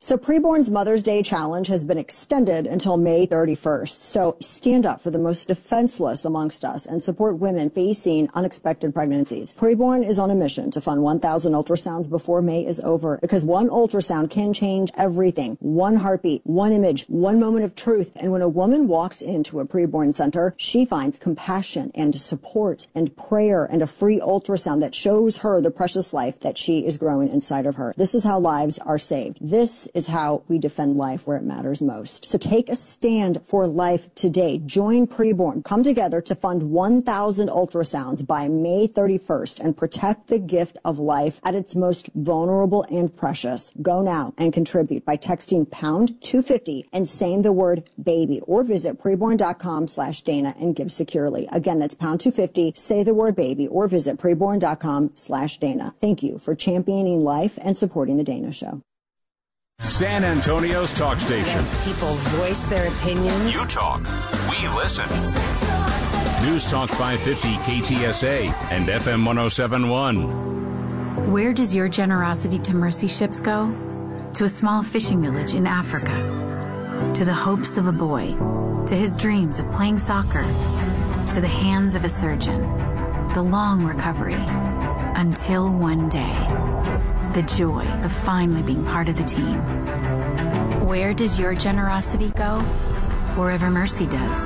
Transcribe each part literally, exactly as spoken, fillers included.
So Preborn's Mother's Day Challenge has been extended until May thirty-first. So stand up for the most defenseless amongst us and support women facing unexpected pregnancies. Preborn is on a mission to fund one thousand ultrasounds before May is over, because one ultrasound can change everything. One heartbeat, one image, one moment of truth. And when a woman walks into a Preborn center, she finds compassion and support and prayer and a free ultrasound that shows her the precious life that she is growing inside of her. This is how lives are saved. This is how we defend life where it matters most. So take a stand for life today. Join Preborn. Come together to fund one thousand ultrasounds by May thirty-first and protect the gift of life at its most vulnerable and precious. Go now and contribute by texting pound two fifty and saying the word baby, or visit preborn.com slash Dana and give securely. Again, that's pound two fifty, say the word baby, or visit preborn.com slash Dana. Thank you for championing life and supporting The Dana Show. San Antonio's talk station. As people voice their opinions. You talk, we listen. News Talk five fifty K T S A and F M one oh seven point one. Where does your generosity to mercy ships go? To a small fishing village in Africa. To the hopes of a boy. To his dreams of playing soccer. To the hands of a surgeon. The long recovery. Until one day. The joy of finally being part of the team. Where does your generosity go? Wherever mercy does.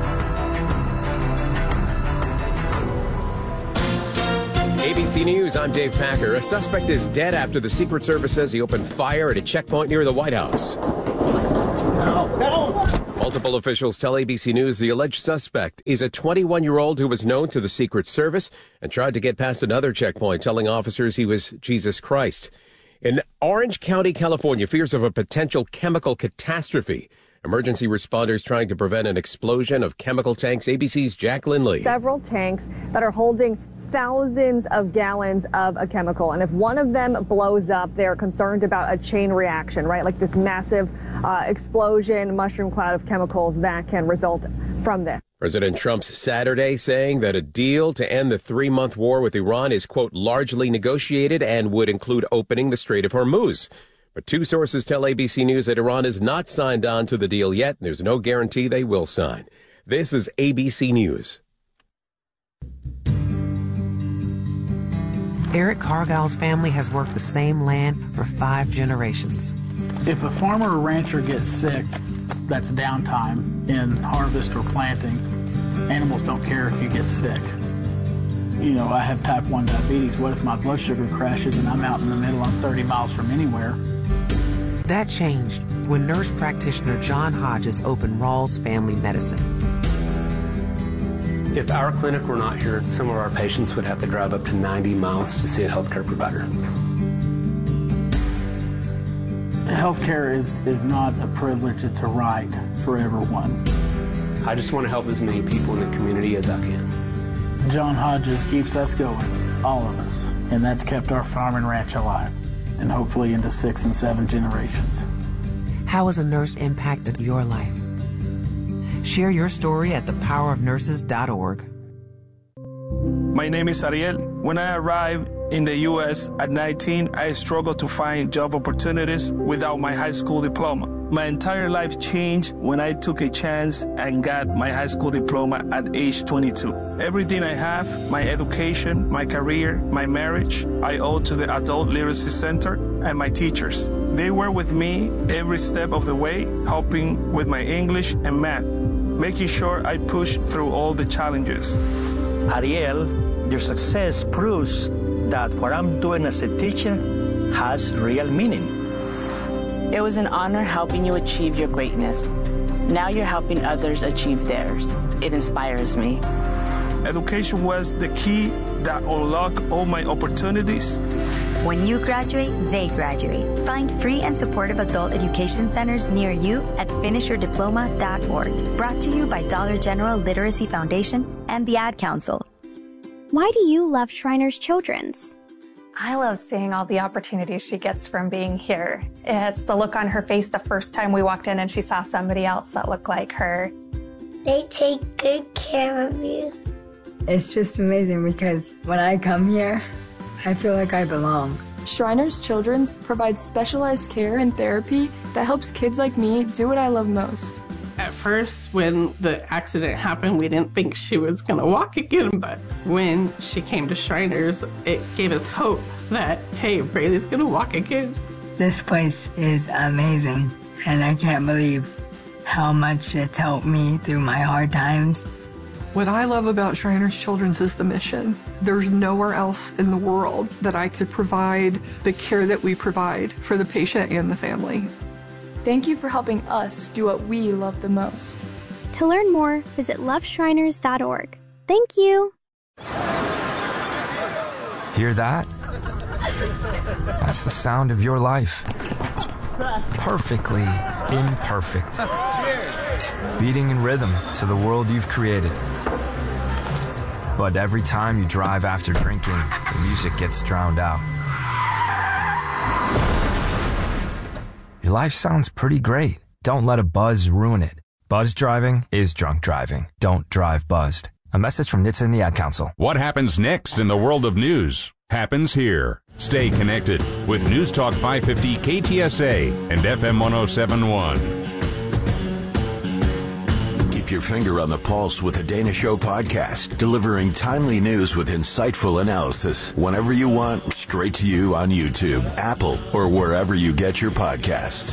A B C News, I'm Dave Packer. A suspect is dead after the Secret Service says he opened fire at a checkpoint near the White House. No, no. Multiple officials tell A B C News the alleged suspect is a twenty-one-year-old who was known to the Secret Service and tried to get past another checkpoint, telling officers he was Jesus Christ. In Orange County, California, fears of a potential chemical catastrophe. Emergency responders trying to prevent an explosion of chemical tanks. A B C's Jack Lindley. Several tanks that are holding thousands of gallons of a chemical, and if one of them blows up, they're concerned about a chain reaction, right? Like this massive uh, explosion, mushroom cloud of chemicals that can result from this. President Trump's Saturday saying that a deal to end the three-month war with Iran is, quote, largely negotiated and would include opening the Strait of Hormuz. But two sources tell A B C News that Iran has not signed on to the deal yet, and there's no guarantee they will sign. This is A B C News. Eric Cargill's family has worked the same land for five generations. If a farmer or rancher gets sick, that's downtime in harvest or planting. Animals don't care if you get sick. You know, I have type one diabetes. What if my blood sugar crashes and I'm out in the middle, I'm thirty miles from anywhere? That changed when nurse practitioner John Hodges opened Rawls Family Medicine. If our clinic were not here, some of our patients would have to drive up to ninety miles to see a healthcare provider. Healthcare is, is not a privilege, it's a right for everyone. I just want to help as many people in the community as I can. John Hodges keeps us going, all of us, and that's kept our farm and ranch alive, and hopefully into six and seven generations. How has a nurse impacted your life? Share your story at the power of nurses dot org. My name is Ariel. When I arrived in the U S at nineteen, I struggled to find job opportunities without my high school diploma. My entire life changed when I took a chance and got my high school diploma at age twenty-two. Everything I have, my education, my career, my marriage, I owe to the Adult Literacy Center and my teachers. They were with me every step of the way, helping with my English and math, making sure I push through all the challenges. Ariel, your success proves that what I'm doing as a teacher has real meaning. It was an honor helping you achieve your greatness. Now you're helping others achieve theirs. It inspires me. Education was the key that unlocked all my opportunities. When you graduate, they graduate. Find free and supportive adult education centers near you at finish your diploma dot org. Brought to you by Dollar General Literacy Foundation and the Ad Council. Why do you love Shriners Children's? I love seeing all the opportunities she gets from being here. It's the look on her face the first time we walked in and she saw somebody else that looked like her. They take good care of you. It's just amazing because when I come here, I feel like I belong. Shriners Children's provides specialized care and therapy that helps kids like me do what I love most. At first, when the accident happened, we didn't think she was going to walk again, but when she came to Shriners, it gave us hope that, hey, Braylee's going to walk again. This place is amazing, and I can't believe how much it's helped me through my hard times. What I love about Shriners Children's is the mission. There's nowhere else in the world that I could provide the care that we provide for the patient and the family. Thank you for helping us do what we love the most. To learn more, visit love shriners dot org. Thank you. Hear that? That's the sound of your life. Perfectly imperfect. Beating in rhythm to the world you've created. But every time you drive after drinking, the music gets drowned out. Your life sounds pretty great. Don't let a buzz ruin it. Buzz driving is drunk driving. Don't drive buzzed. A message from N H T S A and the Ad Council. What happens next in the world of news happens here. Stay connected with News Talk five fifty K T S A and F M one oh seven point one. Keep your finger on the pulse with the Dana Show podcast, delivering timely news with insightful analysis whenever you want, straight to you on YouTube, Apple, or wherever you get your podcasts.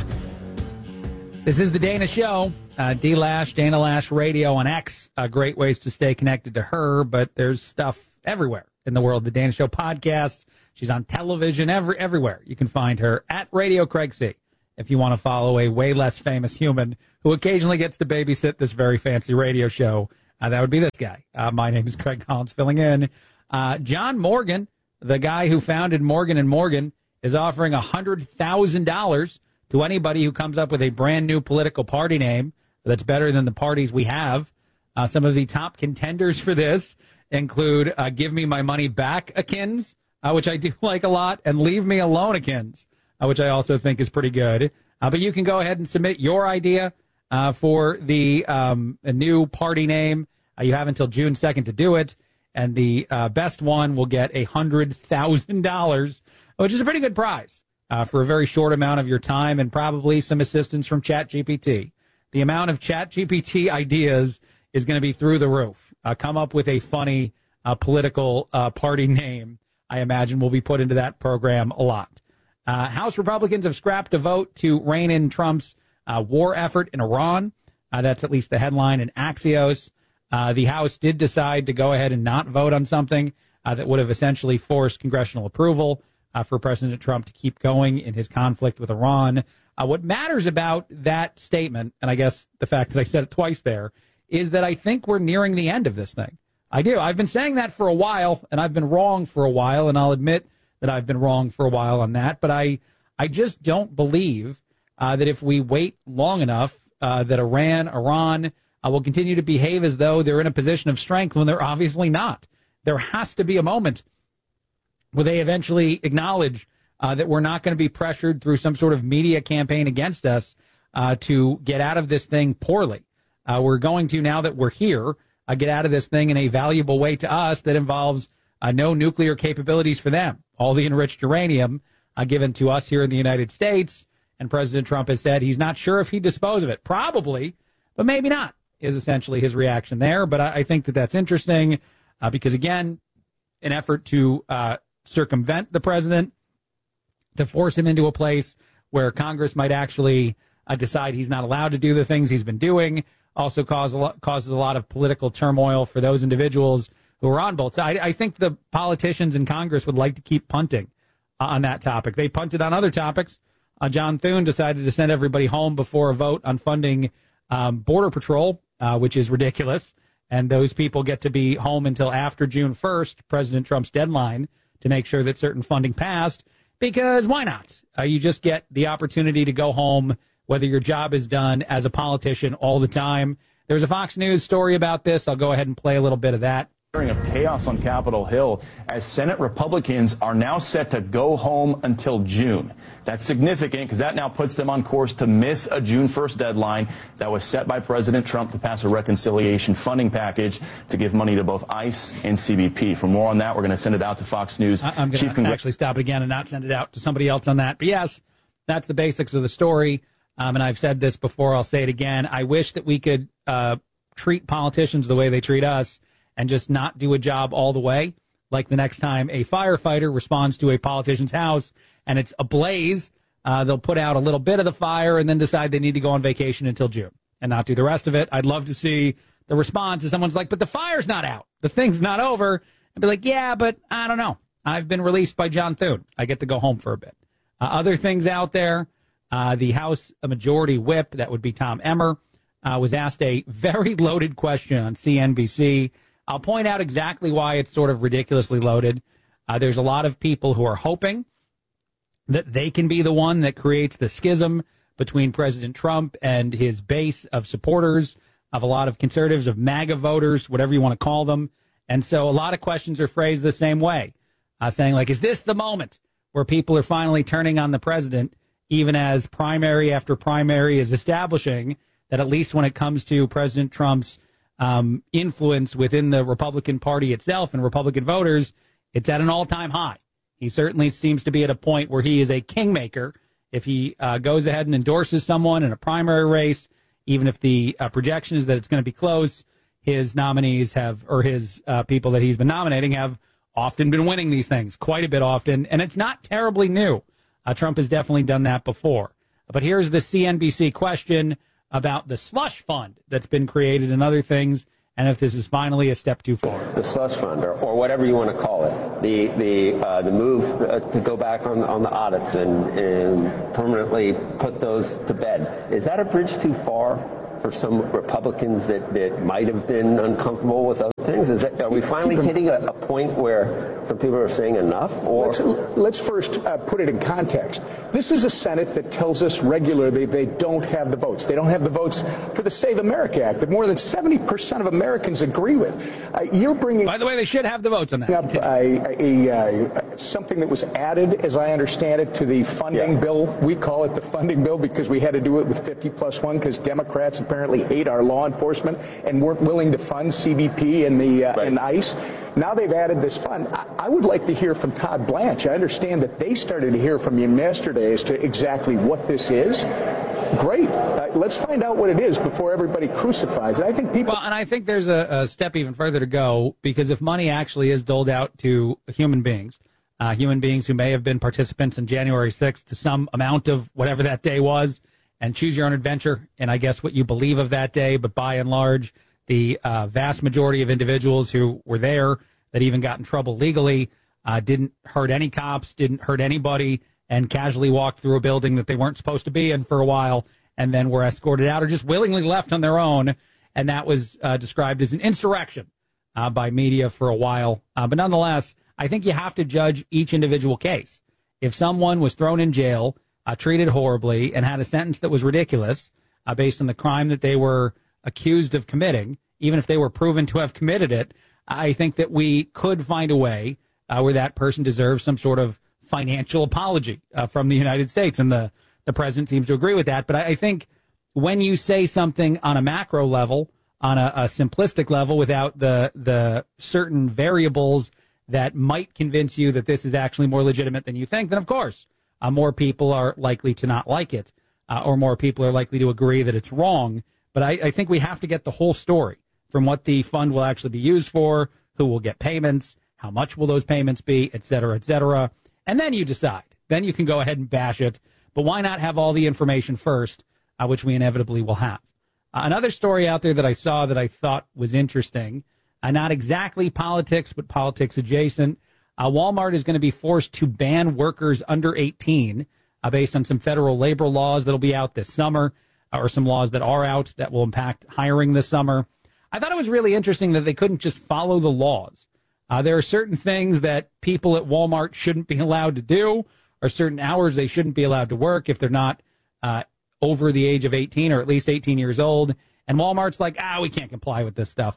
This is the Dana Show. Uh, D Lash, Dana Lash Radio on X. Uh, great ways to stay connected to her, but there's stuff everywhere in the world. The Dana Show podcast. She's on television every everywhere. You can find her at Radio Craig C. If you want to follow a way less famous human who occasionally gets to babysit this very fancy radio show, uh, that would be this guy. Uh, my name is Craig Collins, filling in. Uh, John Morgan, the guy who founded Morgan and Morgan, is offering one hundred thousand dollars to anybody who comes up with a brand new political party name that's better than the parties we have. Uh, some of the top contenders for this include uh, Give Me My Money Back Akins, uh, which I do like a lot, and Leave Me Alone Akins, uh, which I also think is pretty good. Uh, but you can go ahead and submit your idea uh, for the um, a new party name. Uh, you have until June second to do it, and the uh, best one will get one hundred thousand dollars, which is a pretty good prize uh, for a very short amount of your time and probably some assistance from ChatGPT. The amount of ChatGPT ideas is going to be through the roof. Uh, come up with a funny uh, political uh, party name, I imagine, will be put into that program a lot. Uh, House Republicans have scrapped a vote to rein in Trump's uh, war effort in Iran. Uh, that's at least the headline in Axios. Uh, the House did decide to go ahead and not vote on something uh, that would have essentially forced congressional approval uh, for President Trump to keep going in his conflict with Iran. Uh, what matters about that statement, and I guess the fact that I said it twice there, is that I think we're nearing the end of this thing. I do. I've been saying that for a while, and I've been wrong for a while, and I'll admit that I've been wrong for a while on that. But I, I just don't believe uh, that if we wait long enough, uh, that Iran, Iran uh, will continue to behave as though they're in a position of strength when they're obviously not. There has to be a moment where they eventually acknowledge uh, that we're not going to be pressured through some sort of media campaign against us uh, to get out of this thing poorly. Uh, we're going to, now that we're here, uh, get out of this thing in a valuable way to us that involves uh, no nuclear capabilities for them. All the enriched uranium uh, given to us here in the United States. And President Trump has said he's not sure if he'd dispose of it. Probably, but maybe not, is essentially his reaction there. But I, I think that that's interesting uh, because, again, an effort to uh, circumvent the president, to force him into a place where Congress might actually uh, decide he's not allowed to do the things he's been doing, also cause a lot, causes a lot of political turmoil for those individuals who are on both sides. I, I think the politicians in Congress would like to keep punting uh, on that topic. They punted on other topics. Uh, John Thune decided to send everybody home before a vote on funding um, Border Patrol, uh, which is ridiculous. And those people get to be home until after June first, President Trump's deadline, to make sure that certain funding passed. Because why not? Uh, you just get the opportunity to go home, whether your job is done as a politician all the time. There's a Fox News story about this. I'll go ahead and play a little bit of that. Of chaos on Capitol Hill as Senate Republicans are now set to go home until June. That's significant because that now puts them on course to miss a June first deadline that was set by President Trump to pass a reconciliation funding package to give money to both ICE and C B P. For more on that, we're going to send it out to Fox News. I- I'm going to actually stop it again and not send it out to somebody else on that. But yes, that's the basics of the story. Um, and I've said this before. I'll say it again. I wish that we could uh, treat politicians the way they treat us and just not do a job all the way. Like the next time a firefighter responds to a politician's house and it's ablaze, uh, they'll put out a little bit of the fire and then decide they need to go on vacation until June and not do the rest of it. I'd love to see the response is someone's like, but the fire's not out. The thing's not over. I'd be like, yeah, but I don't know. I've been released by John Thune. I get to go home for a bit. Uh, other things out there, uh, the House Majority Whip, that would be Tom Emmer, uh, was asked a very loaded question on C N B C. I'll point out exactly why it's sort of ridiculously loaded. Uh, there's a lot of people who are hoping that they can be the one that creates the schism between President Trump and his base of supporters, of a lot of conservatives, of MAGA voters, whatever you want to call them. And so a lot of questions are phrased the same way, uh, saying like, is this the moment where people are finally turning on the president, even as primary after primary is establishing that at least when it comes to President Trump's Um, influence within the Republican Party itself and Republican voters, it's at an all-time high. He certainly seems to be at a point where he is a kingmaker. If he uh, goes ahead and endorses someone in a primary race, even if the uh, projection is that it's going to be close, his nominees have, or his uh, people that he's been nominating have often been winning these things, quite a bit often, and it's not terribly new. Uh, Trump has definitely done that before. But here's the C N B C question about the slush fund that's been created and other things, and if this is finally a step too far. The slush fund, or, or whatever you want to call it, the the uh, the move uh, to go back on on the audits and, and permanently put those to bed. Is that a bridge too far for some Republicans that, that might have been uncomfortable with other things? Is that, are we finally hitting a, a point where some people are saying enough? Or let's, let's first uh, put it in context. This is a Senate that tells us regularly they don't have the votes. They don't have the votes for the Save America Act that more than seventy percent of Americans agree with. Uh, you're bringing. By the way, they should have the votes on that. Up a, a, a, something that was added, as I understand it, to the funding yeah. bill. We call it the funding bill because we had to do it with fifty plus one because Democrats apparently hate our law enforcement and weren't willing to fund C B P and the uh, right. and ICE. Now they've added this fund. I, I would like to hear from Todd Blanche. I understand that they started to hear from him yesterday as to exactly what this is. Great. Uh, let's find out what it is before everybody crucifies it. I think people. Well, and I think there's a, a step even further to go, because if money actually is doled out to human beings, uh, human beings who may have been participants in January sixth to some amount of whatever that day was, and choose your own adventure, and I guess what you believe of that day, but by and large, the uh, vast majority of individuals who were there that even got in trouble legally uh, didn't hurt any cops, didn't hurt anybody, and casually walked through a building that they weren't supposed to be in for a while, and then were escorted out or just willingly left on their own, and that was uh, described as an insurrection uh, by media for a while. Uh, but nonetheless, I think you have to judge each individual case. If someone was thrown in jail, Uh, treated horribly, and had a sentence that was ridiculous uh, based on the crime that they were accused of committing, even if they were proven to have committed it, I think that we could find a way uh, where that person deserves some sort of financial apology uh, from the United States. And the, the president seems to agree with that. But I, I think when you say something on a macro level, on a, a simplistic level, without the the certain variables that might convince you that this is actually more legitimate than you think, then of course, Uh, more people are likely to not like it, uh, or more people are likely to agree that it's wrong. But I, I think we have to get the whole story from what the fund will actually be used for, who will get payments, how much will those payments be, et cetera, et cetera. And then you decide. Then you can go ahead and bash it. But why not have all the information first, uh, which we inevitably will have? Uh, another story out there that I saw that I thought was interesting, uh, not exactly politics, but politics adjacent. Uh, Walmart is going to be forced to ban workers under eighteen uh, based on some federal labor laws that will be out this summer, uh, or some laws that are out that will impact hiring this summer. I thought it was really interesting that they couldn't just follow the laws. Uh, there are certain things that people at Walmart shouldn't be allowed to do, or certain hours they shouldn't be allowed to work if they're not uh, over the age of eighteen, or at least eighteen years old. And Walmart's like, ah, we can't comply with this stuff.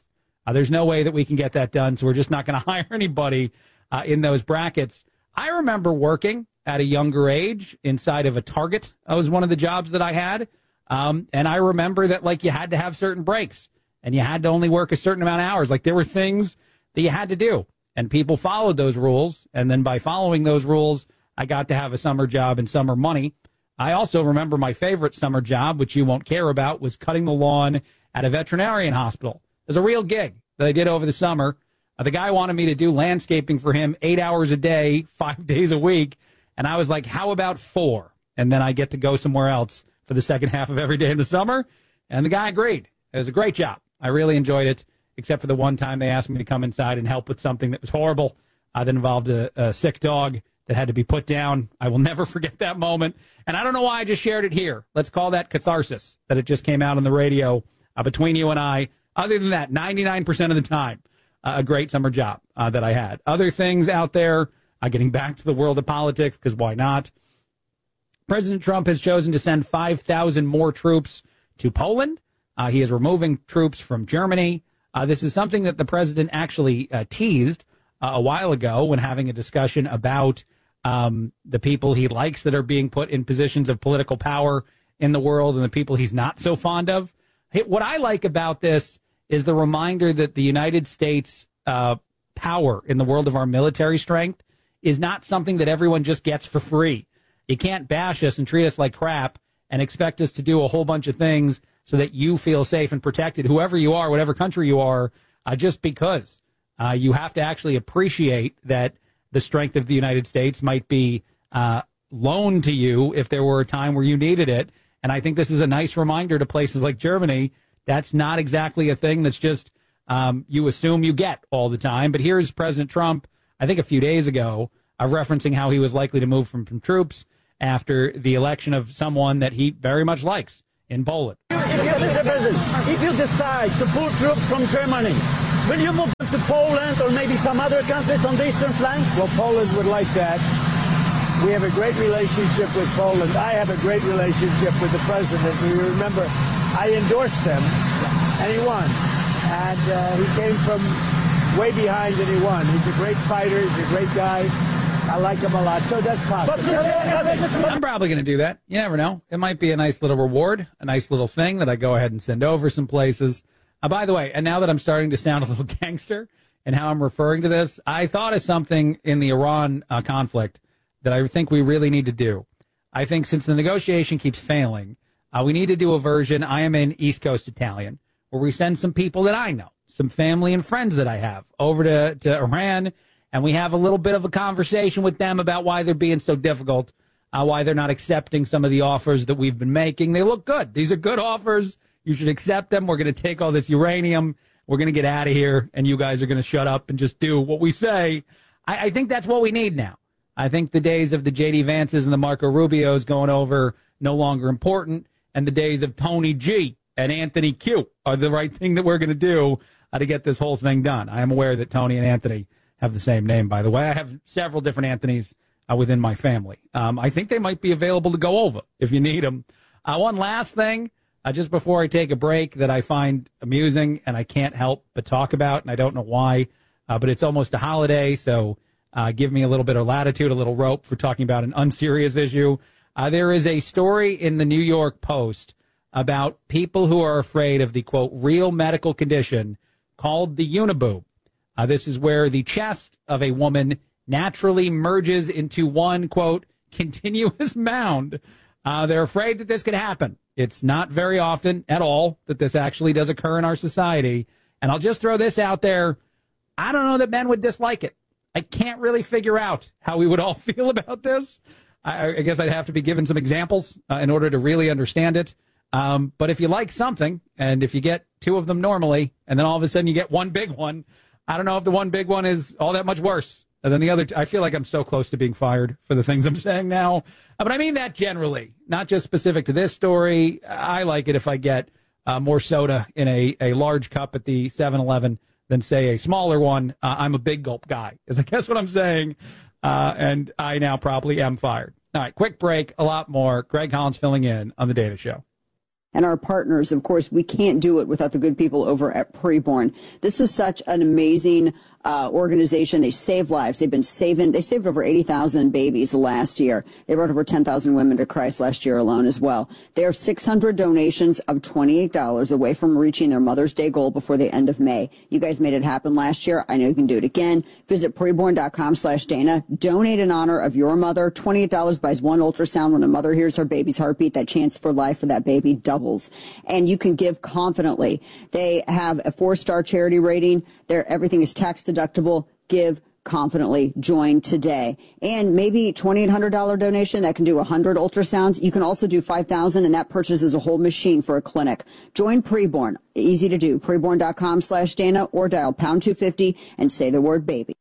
Uh, there's no way that we can get that done, so we're just not going to hire anybody uh, in those brackets. I remember working at a younger age inside of a Target. That was one of the jobs that I had. Um, and I remember that, like, you had to have certain breaks, and you had to only work a certain amount of hours. Like, there were things that you had to do, and people followed those rules. And then by following those rules, I got to have a summer job and summer money. I also remember my favorite summer job, which you won't care about, was cutting the lawn at a veterinarian hospital. It was a real gig that I did over the summer. Uh, the guy wanted me to do landscaping for him eight hours a day, five days a week. And I was like, how about four? And then I get to go somewhere else for the second half of every day in the summer. And the guy agreed. It was a great job. I really enjoyed it, except for the one time they asked me to come inside and help with something that was horrible uh, that involved a, a sick dog that had to be put down. I will never forget that moment. And I don't know why I just shared it here. Let's call that catharsis, that it just came out on the radio uh, between you and I. Other than that, ninety-nine percent of the time, uh, a great summer job uh, that I had. Other things out there, uh, getting back to the world of politics, because why not? President Trump has chosen to send five thousand more troops to Poland. Uh, he is removing troops from Germany. Uh, this is something that the president actually uh, teased uh, a while ago when having a discussion about um, the people he likes that are being put in positions of political power in the world and the people he's not so fond of. Hey, what I like about this is the reminder that the United States uh, power in the world of our military strength is not something that everyone just gets for free. You can't bash us and treat us like crap and expect us to do a whole bunch of things so that you feel safe and protected, whoever you are, whatever country you are, uh, just because. Uh, you have to actually appreciate that the strength of the United States might be uh, loaned to you if there were a time where you needed it. And I think this is a nice reminder to places like Germany. That's not exactly a thing that's just um, you assume you get all the time. But here's President Trump, I think a few days ago, uh, referencing how he was likely to move from, from troops after the election of someone that he very much likes in Poland. Mister President, if you decide to pull troops from Germany, will you move them to Poland or maybe some other countries on the eastern flank? Well, Poland would like that. We have a great relationship with Poland. I have a great relationship with the president. You remember, I endorsed him, and he won. And uh, he came from way behind, and he won. He's a great fighter. He's a great guy. I like him a lot. So that's possible. I'm probably going to do that. You never know. It might be a nice little reward, a nice little thing that I go ahead and send over some places. Uh, by the way, and now that I'm starting to sound a little gangster and how I'm referring to this, I thought of something in the Iran uh, conflict that I think we really need to do. I think since the negotiation keeps failing, uh, we need to do a version, I am an East Coast Italian, where we send some people that I know, some family and friends that I have, over to, to Iran, and we have a little bit of a conversation with them about why they're being so difficult, uh, why they're not accepting some of the offers that we've been making. They look good. These are good offers. You should accept them. We're going to take all this uranium. We're going to get out of here, and you guys are going to shut up and just do what we say. I, I think that's what we need now. I think the days of the J D Vances and the Marco Rubios going over no longer important, and the days of Tony G and Anthony Q are the right thing that we're going to do uh, to get this whole thing done. I am aware that Tony and Anthony have the same name, by the way. I have several different Anthonys uh, within my family. Um, I think they might be available to go over if you need them. Uh, one last thing, uh, just before I take a break, that I find amusing and I can't help but talk about, and I don't know why, uh, but it's almost a holiday, so uh, give me a little bit of latitude, a little rope for talking about an unserious issue. Uh, there is a story in the New York Post about people who are afraid of the, quote, real medical condition called the uniboob. Uh, this is where the chest of a woman naturally merges into one, quote, continuous mound. Uh, they're afraid that this could happen. It's not very often at all that this actually does occur in our society. And I'll just throw this out there. I don't know that men would dislike it. I can't really figure out how we would all feel about this. I, I guess I'd have to be given some examples uh, in order to really understand it. Um, but if you like something, and if you get two of them normally, and then all of a sudden you get one big one, I don't know if the one big one is all that much worse than the other. T- I feel like I'm so close to being fired for the things I'm saying now. Uh, but I mean that generally, not just specific to this story. I like it if I get uh, more soda in a, a large cup at the seven eleven than, say, a smaller one. Uh, I'm a big gulp guy, is I guess what I'm saying. Uh, and I now probably am fired. All right, quick break, a lot more. Greg Collins filling in on The Dana Show. and our partners. Of course, we can't do it without the good people over at Preborn. This is such an amazing uh, organization. They save lives. They've been saving, they saved over eighty thousand babies last year. They brought over ten thousand women to Christ last year alone as well. They are six hundred donations of twenty-eight dollars away from reaching their Mother's Day goal before the end of May. You guys made it happen last year. I know you can do it again. Visit preborn.com slash Dana. Donate in honor of your mother. twenty-eight dollars buys one ultrasound. When a mother hears her baby's heartbeat, that chance for life for that baby doubles. And you can give confidently. They have a four-star charity rating. Their everything is tax deductible. Give confidently. Join today. And maybe twenty-eight hundred dollars donation that can do one hundred ultrasounds. You can also do five thousand, and that purchases a whole machine for a clinic. Join Preborn. Easy to do. Preborn.com slash Dana or dial pound two fifty and say the word baby.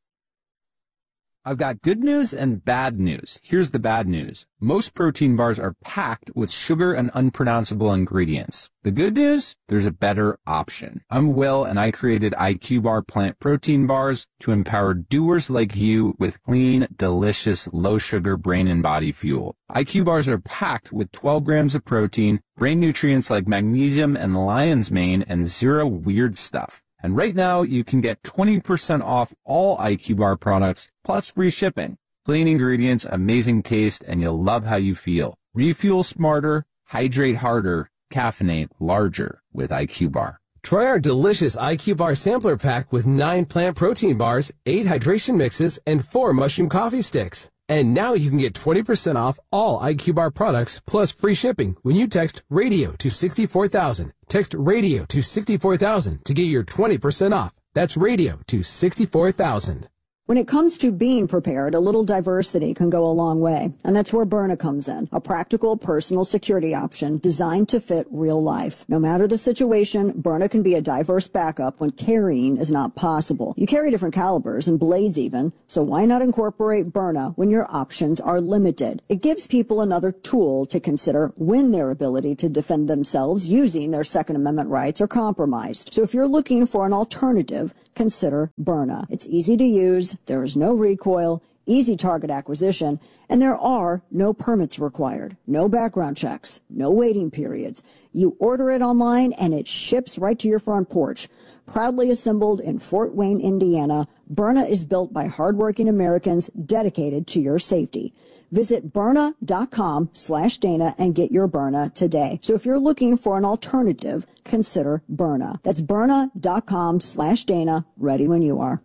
I've got good news and bad news. Here's the bad news. Most protein bars are packed with sugar and unpronounceable ingredients. The good news? There's a better option. I'm Will, and I created I Q Bar plant protein bars to empower doers like you with clean, delicious, low-sugar brain and body fuel. I Q bars are packed with twelve grams of protein, brain nutrients like magnesium and lion's mane, and zero weird stuff. And right now, you can get twenty percent off all I Q Bar products, plus free shipping. Clean ingredients, amazing taste, and you'll love how you feel. Refuel smarter, hydrate harder, caffeinate larger with I Q Bar. Try our delicious I Q Bar sampler pack with nine plant protein bars, eight hydration mixes, and four mushroom coffee sticks. And now you can get twenty percent off all I Q Bar products plus free shipping when you text RADIO to sixty-four thousand. Text RADIO to sixty-four thousand to get your twenty percent off. That's RADIO to sixty-four thousand. When it comes to being prepared, a little diversity can go a long way, and that's where Byrna comes in, a practical personal security option designed to fit real life. No matter the situation, Byrna can be a diverse backup when carrying is not possible. You carry different calibers and blades even, so why not incorporate Byrna when your options are limited? It gives people another tool to consider when their ability to defend themselves using their Second Amendment rights are compromised. So if you're looking for an alternative, consider Byrna. It's easy to use, there is no recoil, easy target acquisition, and there are no permits required, no background checks, no waiting periods. You order it online and it ships right to your front porch. Proudly assembled in Fort Wayne, Indiana, Byrna is built by hardworking Americans dedicated to your safety. Visit Byrna.com slash Dana and get your Byrna today. So if you're looking for an alternative, consider Byrna. That's Byrna.com slash Dana. Ready when you are.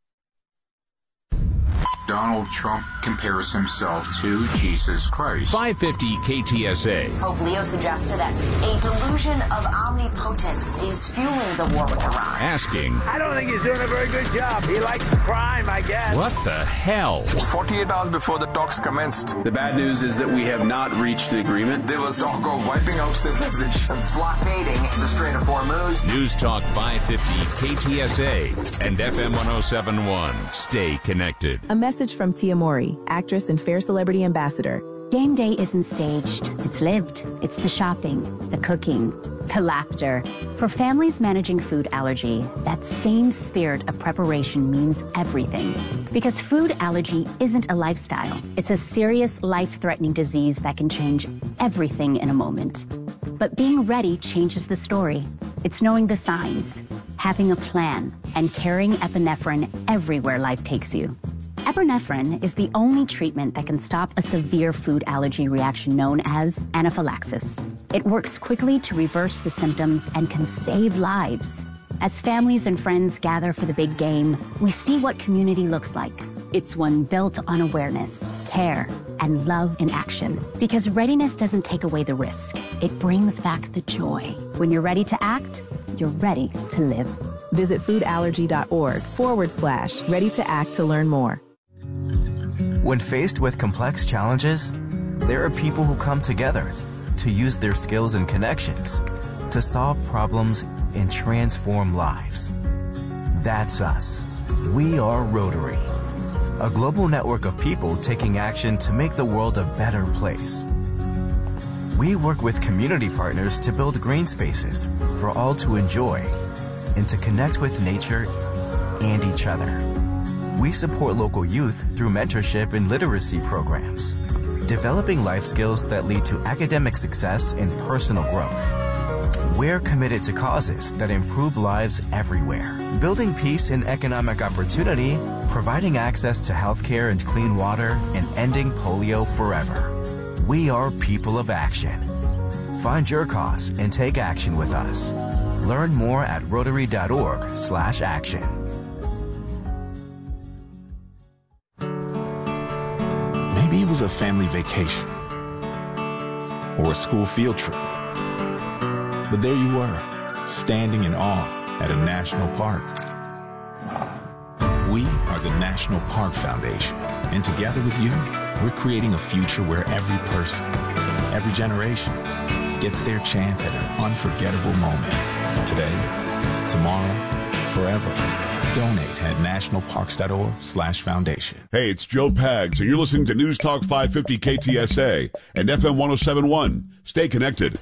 Donald Trump compares himself to Jesus Christ. five fifty K T S A. Pope Leo suggested that a delusion of omnipotence is fueling the war with Iran. Asking, I don't think he's doing a very good job. He likes crime, I guess. what the hell? forty-eight hours before the talks commenced. The bad news is that we have not reached the agreement. There was talk of wiping out civilizations. Blockading the Strait of Hormuz. News Talk five fifty K T S A and F M one oh seven point one. Stay connected. A message from Tia Mowry, actress and Fair Celebrity Ambassador. Game day isn't staged. It's lived. It's the shopping, the cooking, the laughter. For families managing food allergy, that same spirit of preparation means everything. Because food allergy isn't a lifestyle. It's a serious, life-threatening disease that can change everything in a moment. But being ready changes the story. It's knowing the signs, having a plan, and carrying epinephrine everywhere life takes you. Epinephrine is the only treatment that can stop a severe food allergy reaction known as anaphylaxis. It works quickly to reverse the symptoms and can save lives. As families and friends gather for the big game, we see what community looks like. It's one built on awareness, care, and love in action. Because readiness doesn't take away the risk. It brings back the joy. When you're ready to act, you're ready to live. Visit foodallergy.org forward slash ready to act to learn more. When faced with complex challenges, there are people who come together to use their skills and connections to solve problems and transform lives. That's us. We are Rotary, a global network of people taking action to make the world a better place. We work with community partners to build green spaces for all to enjoy and to connect with nature and each other. We support local youth through mentorship and literacy programs. developing life skills that lead to academic success and personal growth. We're committed to causes that improve lives everywhere, building peace and economic opportunity, providing access to healthcare and clean water, and ending polio forever. We are people of action. Find your cause and take action with us. Learn more at rotary.org slash action. Maybe it was a family vacation or a school field trip. But there you were, standing in awe at a national park. We are the National Park Foundation, and together with you, we're creating a future where every person, every generation, gets their chance at an unforgettable moment. Today, tomorrow, forever. Donate at nationalparks.org slash foundation. Hey, it's Joe Pags, and you're listening to News Talk five fifty K T S A and F M one oh seven point one. Stay connected.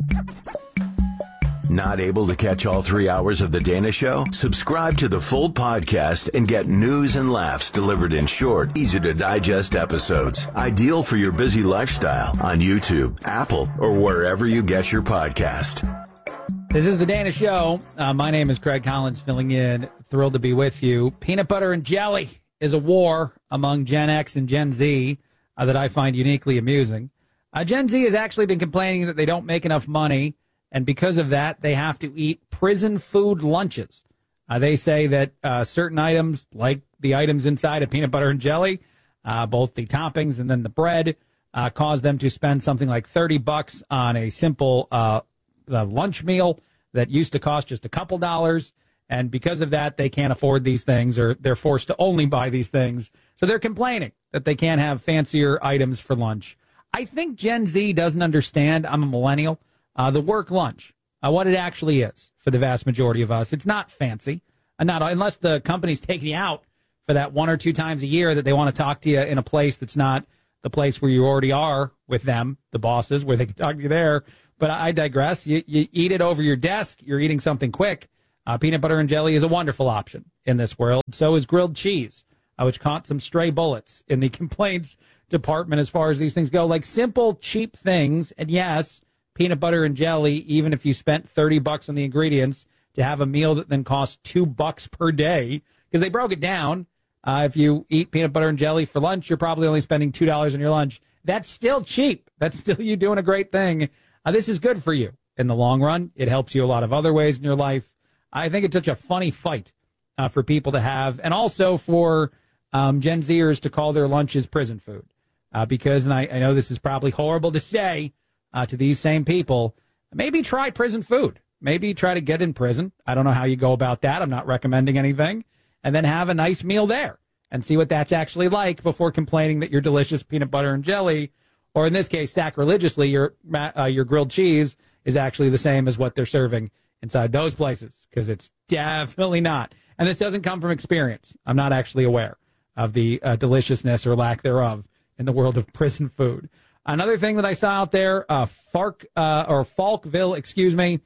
Not able to catch all three hours of The Dana Show? Subscribe to the full podcast and get news and laughs delivered in short, easy-to-digest episodes. Ideal for your busy lifestyle on YouTube, Apple, or wherever you get your podcast. This is The Dana Show. Uh, my name is Craig Collins, filling in. Thrilled to be with you. Peanut butter and jelly is a war among Gen X and Gen Z uh, that I find uniquely amusing. Uh, Gen Z has actually been complaining that they don't make enough money, and because of that, they have to eat prison food lunches. Uh, they say that uh, certain items, like the items inside of peanut butter and jelly, uh, both the toppings and then the bread, uh, cause them to spend something like thirty bucks on a simple uh, uh, lunch meal that used to cost just a couple dollars. And because of that, they can't afford these things, or they're forced to only buy these things. So they're complaining that they can't have fancier items for lunch. I think Gen Z doesn't understand. I'm a millennial. Uh, the work lunch, uh, what it actually is for the vast majority of us. It's not fancy, uh, not unless the company's taking you out for that one or two times a year that they want to talk to you in a place that's not the place where you already are with them, the bosses, where they can talk to you there. But I digress. You, you eat it over your desk. You're eating something quick. Uh, peanut butter and jelly is a wonderful option in this world. So is grilled cheese, uh, which caught some stray bullets in the complaints department as far as these things go. Like simple, cheap things, and yes, peanut butter and jelly, even if you spent thirty bucks on the ingredients to have a meal that then costs two bucks per day, because they broke it down. Uh, if you eat peanut butter and jelly for lunch, you're probably only spending two dollars on your lunch. That's still cheap. That's still you doing a great thing. Uh, this is good for you in the long run. It helps you a lot of other ways in your life. I think it's such a funny fight uh, for people to have, and also for um, Gen Zers to call their lunches prison food. Uh, because, and I, I know this is probably horrible to say, Uh, to these same people, maybe try prison food. Maybe try to get in prison. I don't know how you go about that. I'm not recommending anything. And then have a nice meal there and see what that's actually like before complaining that your delicious peanut butter and jelly, or in this case, sacrilegiously, your uh, your grilled cheese is actually the same as what they're serving inside those places, because it's definitely not. And this doesn't come from experience. I'm not actually aware of the uh, deliciousness or lack thereof in the world of prison food. Another thing that I saw out there, uh, Fark, uh, or Falkville, excuse me,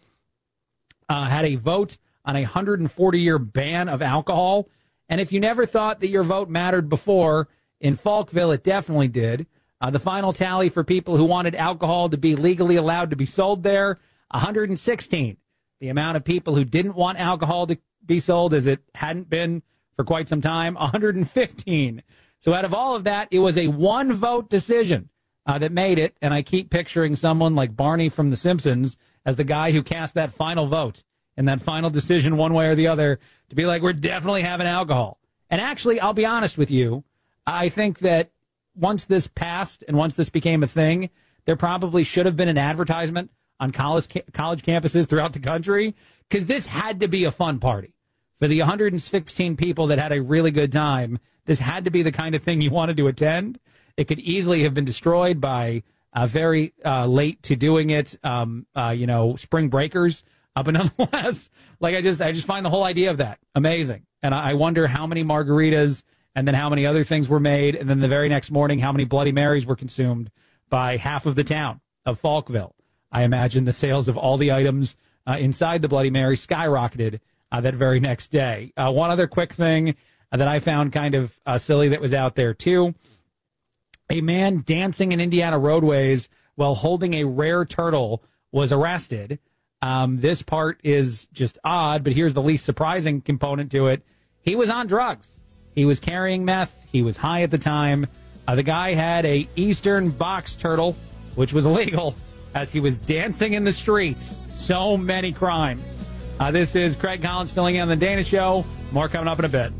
uh, had a vote on a one hundred forty year ban of alcohol. And if you never thought that your vote mattered before, in Falkville, it definitely did. Uh, the final tally for people who wanted alcohol to be legally allowed to be sold there, one hundred sixteen. The amount of people who didn't want alcohol to be sold, as it hadn't been for quite some time, one hundred fifteen. So out of all of that, it was a one-vote decision Uh, that made it, and I keep picturing someone like Barney from The Simpsons as the guy who cast that final vote and that final decision one way or the other to be like, we're definitely having alcohol. And actually, I'll be honest with you, I think that once this passed and once this became a thing, there probably should have been an advertisement on college college campuses throughout the country, because this had to be a fun party. For the one hundred sixteen people that had a really good time, this had to be the kind of thing you wanted to attend. It could easily have been destroyed by uh, very uh, late to doing it, um, uh, you know, spring breakers. Uh, but nonetheless, like I just, I just find the whole idea of that amazing, and I, I wonder how many margaritas and then how many other things were made, and then the very next morning, how many Bloody Marys were consumed by half of the town of Falkville. I imagine the sales of all the items uh, inside the Bloody Mary skyrocketed uh, that very next day. Uh, one other quick thing uh, that I found kind of uh, silly that was out there too. A man dancing in Indiana roadways while holding a rare turtle was arrested. Um, this part is just odd, but here's the least surprising component to it. He was on drugs. He was carrying meth. He was high at the time. Uh, the guy had a Eastern box turtle, which was illegal, as he was dancing in the streets. So many crimes. Uh, this is Craig Collins filling in on The Dana Show. More coming up in a bit.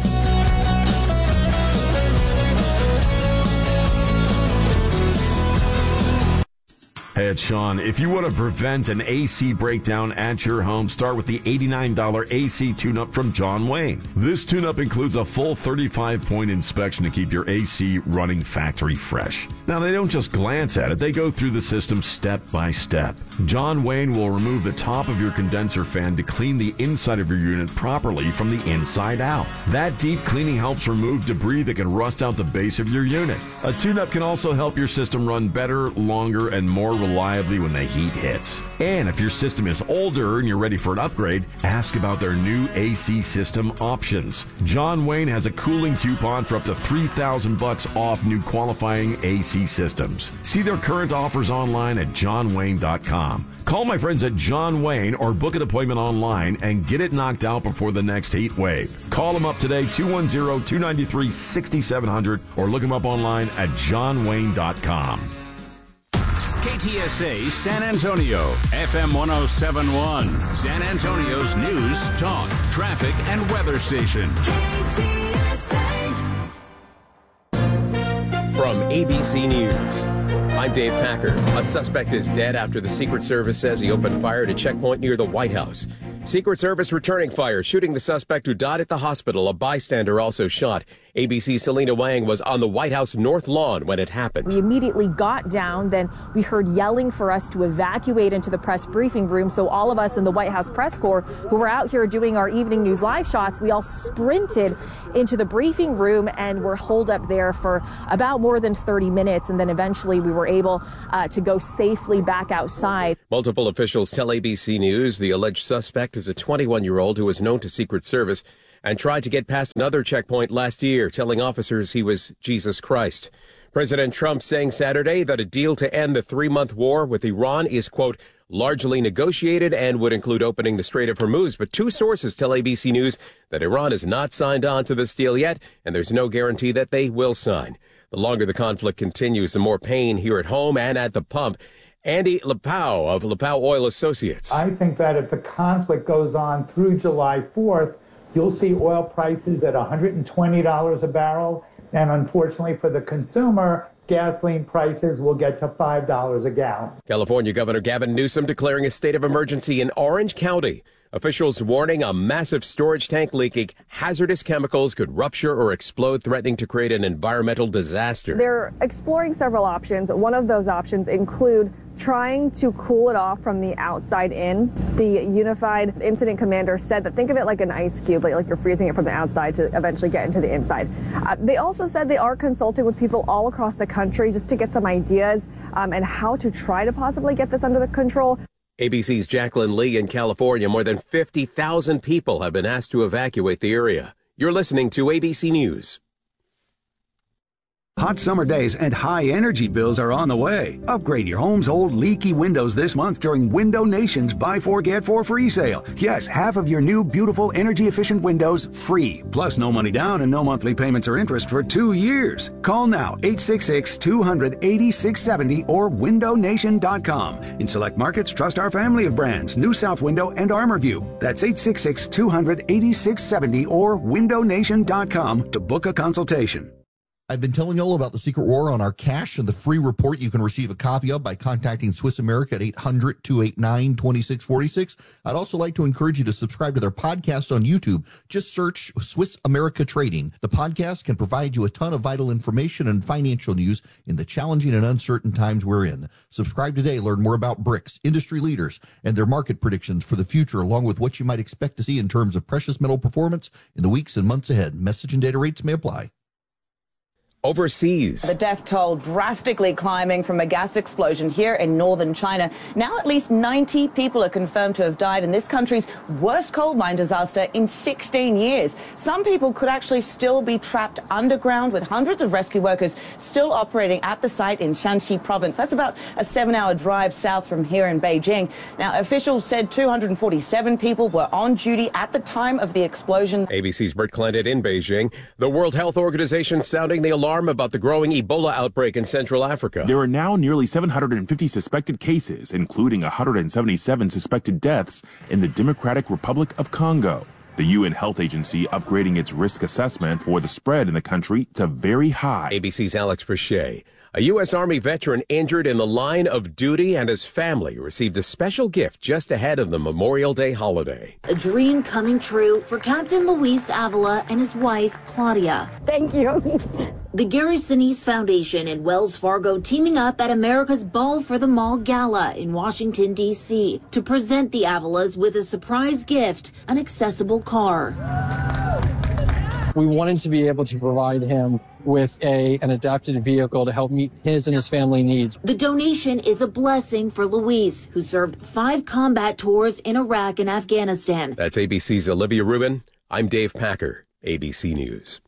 Hey, it's Sean. If you want to prevent an A C breakdown at your home, start with the eighty-nine dollars A C tune-up from John Wayne. This tune-up includes a full thirty-five point inspection to keep your A C running factory fresh. Now, they don't just glance at it. They go through the system step by step. John Wayne will remove the top of your condenser fan to clean the inside of your unit properly from the inside out. That deep cleaning helps remove debris that can rust out the base of your unit. A tune-up can also help your system run better, longer, and more reliably when the heat hits. And if your system is older and you're ready for an upgrade, ask about their new A C system options. John Wayne has a cooling coupon for up to three thousand bucks off new qualifying A C systems. See their current offers online at john wayne dot com. Call my friends at John Wayne or book an appointment online and get it knocked out before the next heat wave. Call them up today, two one zero, two nine three, six seven zero zero, or look them up online at john wayne dot com. K T S A San Antonio, F M one oh seven point one, San Antonio's news, talk, traffic, and weather station. K T S A. From A B C News, I'm Dave Packer. A suspect is dead after the Secret Service says he opened fire at a checkpoint near the White House. Secret Service returning fire, shooting the suspect who died at the hospital. A bystander also shot. A B C's Selena Wang was on the White House North Lawn when it happened. We immediately got down. Then we heard yelling for us to evacuate into the press briefing room. So all of us in the White House press corps who were out here doing our evening news live shots, we all sprinted into the briefing room and were holed up there for about more than thirty minutes. And then eventually we were able uh, to go safely back outside. Multiple officials tell A B C News the alleged suspect is a twenty-one-year-old who is known to Secret Service and tried to get past another checkpoint last year, telling officers he was Jesus Christ. President Trump saying Saturday that a deal to end the three-month war with Iran is, quote, largely negotiated and would include opening the Strait of Hormuz. But two sources tell A B C News that Iran has not signed on to this deal yet, and there's no guarantee that they will sign. The longer the conflict continues, the more pain here at home and at the pump. Andy Lepau of Lepau Oil Associates. I think that if the conflict goes on through July fourth, you'll see oil prices at one hundred twenty dollars a barrel. And unfortunately for the consumer, gasoline prices will get to five dollars a gallon. California Governor Gavin Newsom declaring a state of emergency in Orange County. Officials warning a massive storage tank leaking hazardous chemicals could rupture or explode, threatening to create an environmental disaster. They're exploring several options. One of those options include trying to cool it off from the outside in. The Unified Incident Commander said that think of it like an ice cube, like, like you're freezing it from the outside to eventually get into the inside. Uh, they also said they are consulting with people all across the country just to get some ideas um, and how to try to possibly get this under the control. A B C's Jacqueline Lee in California. More than fifty thousand people have been asked to evacuate the area. You're listening to A B C News. Hot summer days and high energy bills are on the way. Upgrade your home's old leaky windows this month during Window Nation's Buy Four Get Four free sale. Yes, half of your new beautiful energy efficient windows free. Plus no money down and no monthly payments or interest for two years. Call now eight six six, two hundred, eighty-six seventy or window nation dot com. In select markets, trust our family of brands, New South Window and ArmorView. That's eight six six, two hundred, eighty-six seventy or window nation dot com to book a consultation. I've been telling you all about the Secret War on our cash and the free report you can receive a copy of by contacting Swiss America at eight hundred, two eight nine, two six four six. I'd also like to encourage you to subscribe to their podcast on YouTube. Just search Swiss America Trading. The podcast can provide you a ton of vital information and financial news in the challenging and uncertain times we're in. Subscribe today. Learn more about BRICS, industry leaders, and their market predictions for the future, along with what you might expect to see in terms of precious metal performance in the weeks and months ahead. Message and data rates may apply. overseas. The death toll drastically climbing from a gas explosion here in northern China. Now at least ninety people are confirmed to have died in this country's worst coal mine disaster in sixteen years. Some people could actually still be trapped underground, with hundreds of rescue workers still operating at the site in Shanxi province. That's about a seven-hour drive south from here in Beijing. Now, officials said two hundred forty-seven people were on duty at the time of the explosion. A B C's Bert Clendet in Beijing. The World Health Organization sounding the alarm about the growing Ebola outbreak in Central Africa. There are now nearly seven hundred fifty suspected cases, including one hundred seventy-seven suspected deaths in the Democratic Republic of Congo. The U N Health Agency upgrading its risk assessment for the spread in the country to very high. A B C's Alex Brichet. A U S Army veteran injured in the line of duty and his family received a special gift just ahead of the Memorial Day holiday. A dream coming true for Captain Luis Avila and his wife, Claudia. Thank you. The Gary Sinise Foundation and Wells Fargo teaming up at America's Ball for the Mall Gala in Washington, D C to present the Avilas with a surprise gift, an accessible car. We wanted to be able to provide him with a an adapted vehicle to help meet his and his family needs. The donation is a blessing for Luis, who served five combat tours in Iraq and Afghanistan. That's A B C's Olivia Rubin. I'm Dave Packer, A B C News.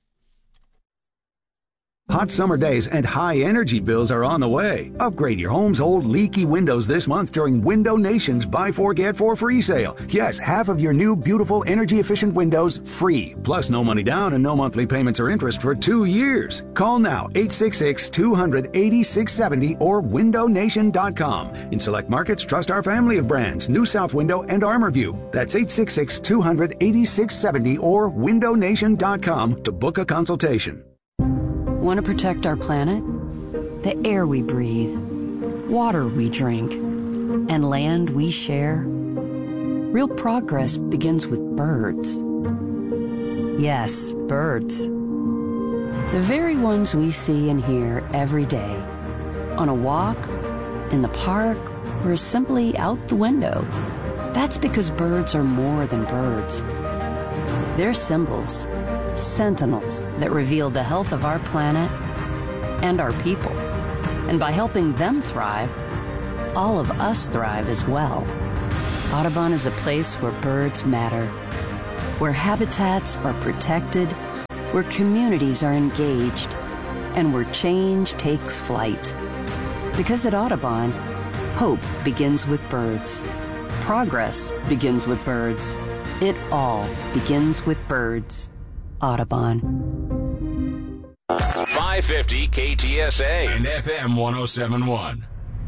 Hot summer days and high energy bills are on the way. Upgrade your home's old leaky windows this month during Window Nation's Buy Four Get Four free sale. Yes, half of your new beautiful energy efficient windows free. Plus no money down and no monthly payments or interest for two years. Call now eight six six, two hundred, eighty-six seventy or window nation dot com. In select markets, trust our family of brands, New South Window and ArmorView. That's eight six six, two hundred, eighty-six seventy or window nation dot com to book a consultation. Want to protect our planet? The air we breathe, water we drink, and land we share? Real progress begins with birds. Yes, birds. The very ones we see and hear every day. On a walk, in the park, or simply out the window. That's because birds are more than birds. They're symbols. Sentinels that reveal the health of our planet and our people. And by helping them thrive, all of us thrive as well. Audubon is a place where birds matter, where habitats are protected, where communities are engaged, and where change takes flight. Because at Audubon, hope begins with birds. Progress begins with birds. It all begins with birds. Audubon. five fifty K T S A and F M one oh seven point one.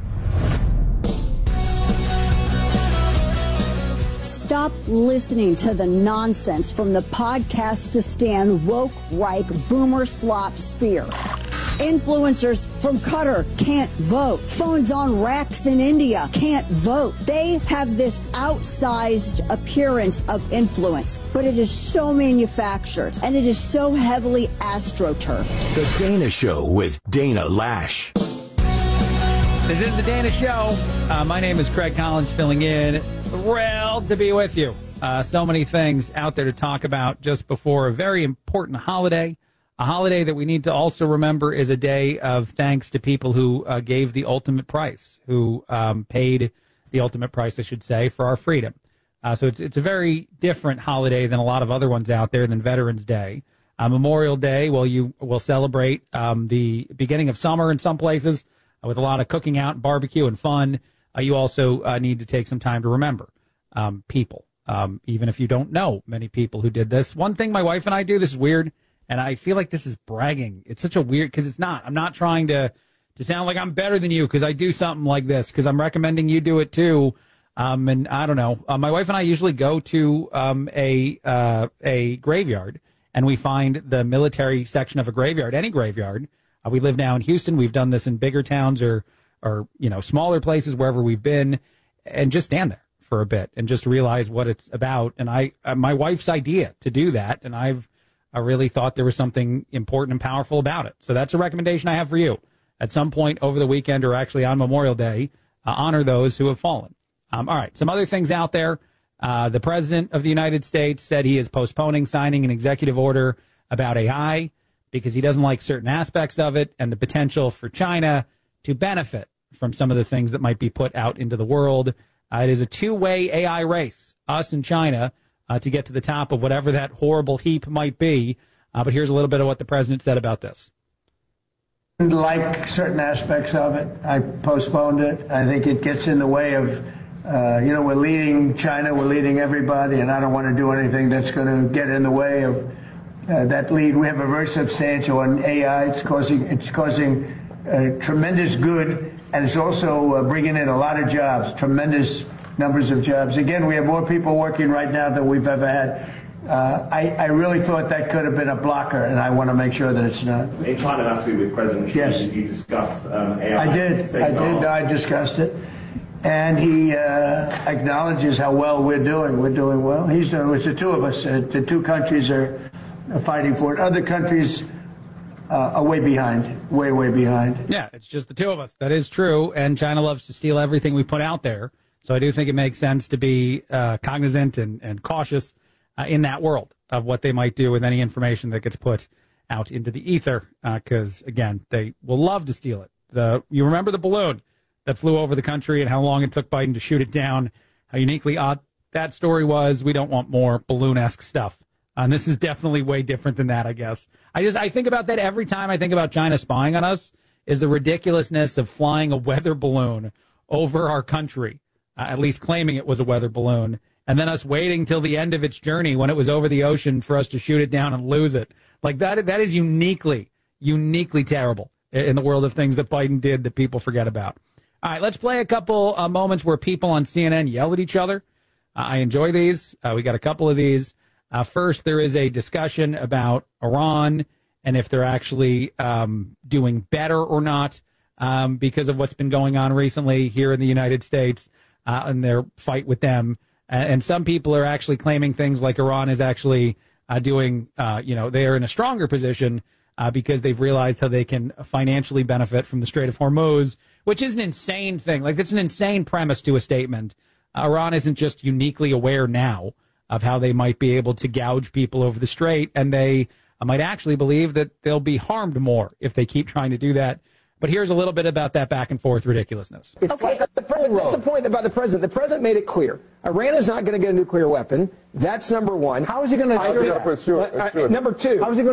Stop listening to the nonsense from the podcast-to-stand woke, Reich, boomer slop sphere. Influencers from Qatar can't vote. Phones on racks in India can't vote. They have this outsized appearance of influence, but it is so manufactured and it is so heavily astroturfed. The Dana Show with Dana Lash. This is the Dana Show. Uh, my name is Craig Collins, filling in. Thrilled to be with you. Uh, so many things out there to talk about just before a very important holiday. A holiday that we need to also remember is a day of thanks to people who uh, gave the ultimate price, who um, paid the ultimate price, I should say, for our freedom. Uh, so it's it's a very different holiday than a lot of other ones out there than Veterans Day. Uh, Memorial Day, well, you will celebrate um, the beginning of summer in some places uh, with a lot of cooking out, and barbecue, and fun. Uh, you also uh, need to take some time to remember um, people, um, even if you don't know many people who did this. One thing my wife and I do, this is weird, and I feel like this is bragging. It's such a weird, because it's not. I'm not trying to, to sound like I'm better than you because I do something like this, because I'm recommending you do it too. Um, and I don't know. Uh, my wife and I usually go to um, a uh, a graveyard, and we find the military section of a graveyard, any graveyard. Uh, we live now in Houston. We've done this in bigger towns or, or you know, smaller places, wherever we've been, and just stand there for a bit and just realize what it's about. And I, uh, my wife's idea to do that, and I've I really thought there was something important and powerful about it. So that's a recommendation I have for you. At some point over the weekend, or actually on Memorial Day, uh, honor those who have fallen. Um, all right, some other things out there. Uh, the President of the United States said he is postponing signing an executive order about A I because he doesn't like certain aspects of it and the potential for China to benefit from some of the things that might be put out into the world. Uh, it is a two-way A I race, us and China, uh, to get to the top of whatever that horrible heap might be. Uh, but here's a little bit of what the president said about this. Like certain aspects of it, I postponed it. I think it gets in the way of, uh, you know, we're leading China, we're leading everybody, and I don't want to do anything that's going to get in the way of uh, that lead. We have a very substantial on A I. It's causing, it's causing uh, tremendous good, and it's also uh, bringing in a lot of jobs, tremendous numbers of jobs. Again, we have more people working right now than we've ever had. Uh, I, I really thought that could have been a blocker, and I want to make sure that it's not. In China last week with President Xi, yes. did you discuss um, A I? I did. I did. I discussed it. And he uh, acknowledges how well we're doing. We're doing well. He's doing. It's the two of us. Uh, the two countries are fighting for it. Other countries uh, are way behind, way, way behind. Yeah, it's just the two of us. That is true. And China loves to steal everything we put out there. So I do think it makes sense to be uh, cognizant and, and cautious Uh, in that world of what they might do with any information that gets put out into the ether, because, uh, again, they will love to steal it. The You remember the balloon that flew over the country and how long it took Biden to shoot it down, how uniquely odd that story was. We don't want more balloon-esque stuff. Uh, and this is definitely way different than that, I guess. I just I think about that every time I think about China spying on us, is the ridiculousness of flying a weather balloon over our country, uh, at least claiming it was a weather balloon, and then us waiting till the end of its journey when it was over the ocean for us to shoot it down and lose it. Like, that, that is uniquely, uniquely terrible in the world of things that Biden did that people forget about. All right, let's play a couple uh, moments where people on C N N yell at each other. Uh, I enjoy these. Uh, we got a couple of these. Uh, first, there is a discussion about Iran and if they're actually um, doing better or not um, because of what's been going on recently here in the United States uh, and their fight with them. And some people are actually claiming things like Iran is actually uh, doing, uh, you know, they are in a stronger position uh, because they've realized how they can financially benefit from the Strait of Hormuz, which is an insane thing. Like, it's an insane premise to a statement. Uh, Iran isn't just uniquely aware now of how they might be able to gouge people over the strait, and they uh, might actually believe that they'll be harmed more if they keep trying to do that. But here's a little bit about that back and forth ridiculousness. It's okay, the, that's the point about the president. The president made it clear. Iran is not going to get a nuclear weapon. That's number one. How is he going to do that? Number two. How is he going